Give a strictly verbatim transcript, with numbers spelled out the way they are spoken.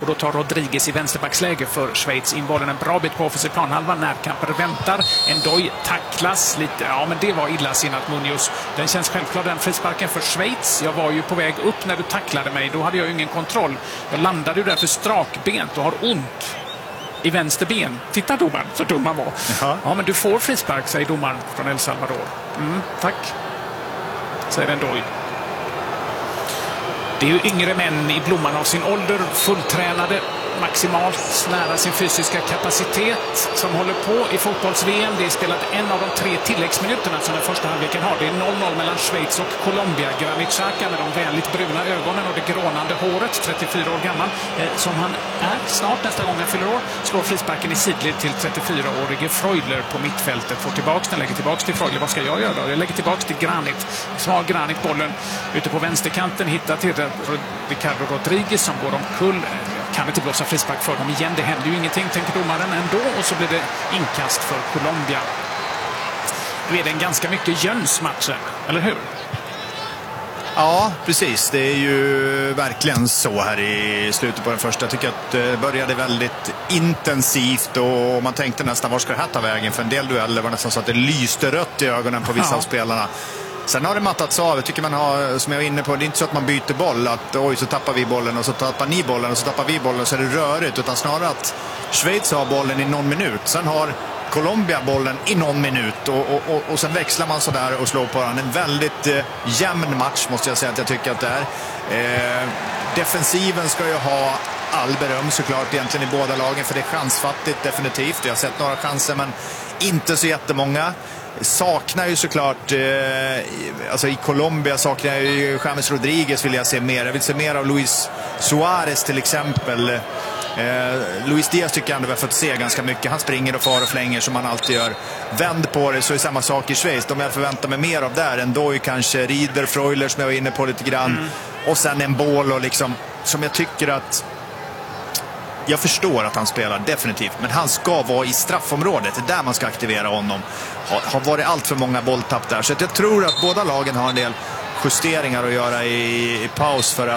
då tar Rodriguez i vänsterbacksläge för Schweiz in bollen en bra bit på offensiv planhalva. Närkamper väntar. Ndoye tacklas lite. Ja, men det var illasinnat Munoz. Den känns självklart den frisparken för Schweiz. Jag var ju på väg upp när du tacklade mig. Då hade jag ju ingen kontroll. Jag landade ju därför strakbent och har ont i vänster ben. Titta domaren, så dum han var. Jaha. Ja, men du får frispark, säger domaren från El Salvador. Mm, tack. Säger Ndoye. Det är ju yngre män i blomman av sin ålder, fulltränade, maximalt nära sin fysiska kapacitet som håller på i fotbolls-V M. Det är spelat en av de tre tilläggsminuterna som den första halvleken har. Det är noll noll mellan Schweiz och Colombia. Granit Xhaka med de väldigt bruna ögonen och det grånande håret, trettiofyra år gammal, eh, som han är snart nästa gång han fyller år, slår frisparken i sidled till trettiofyraårige Freuler på mittfältet. Får tillbaks den, lägger tillbaks till Freuler. Vad ska jag göra då? Jag lägger tillbaks till Granit. Så har Granit bollen ute på vänsterkanten, hittar till Ricardo Rodriguez som går omkull. Kan inte blåsa frispark för dem igen. Det händer ju ingenting, tänker domaren ändå. Och så blir det inkast för Colombia. Nu är det en ganska mycket jöns matchen, eller hur? Ja, precis. Det är ju verkligen så här i slutet på den första. Jag tycker att det började väldigt intensivt och man tänkte nästan, var ska det här ta vägen? För en del dueller var nästan så att det lyste rött i ögonen på vissa ja. av spelarna. Sen har det mattats av. Jag tycker man har, som jag var inne på, det är inte så att man byter boll. Att oj, så tappar vi bollen och så tappar ni bollen och så tappar vi bollen och så är det rörigt. Utan snarare att Schweiz har bollen i någon minut. Sen har Colombia bollen i någon minut. Och, och, och, och sen växlar man så där och slår på den. En väldigt eh, jämn match måste jag säga att jag tycker att det är. Eh, defensiven ska ju ha all beröm såklart egentligen i båda lagen. För det är chansfattigt definitivt. Jag har sett några chanser men inte så jättemånga. Saknar ju såklart eh, alltså i Colombia saknar jag ju James Rodriguez, vill jag se mer. Jag vill se mer av Luis Suarez till exempel. eh, Luis Diaz tycker jag ändå vi har fått se ganska mycket. Han springer och far och flänger som han alltid gör. Vänd på det, så är samma sak i Schweiz. De jag förväntar mig mer av där. Ndoye kanske, Rieder, Freuler som jag var inne på lite grann. Mm. Och sen en boll och liksom, som jag tycker att jag förstår att han spelar definitivt, men han ska vara i straffområdet. Det är där man ska aktivera honom. Har, har varit allt för många bolltapp där. Så att jag tror att båda lagen har en del justeringar att göra i, i paus för att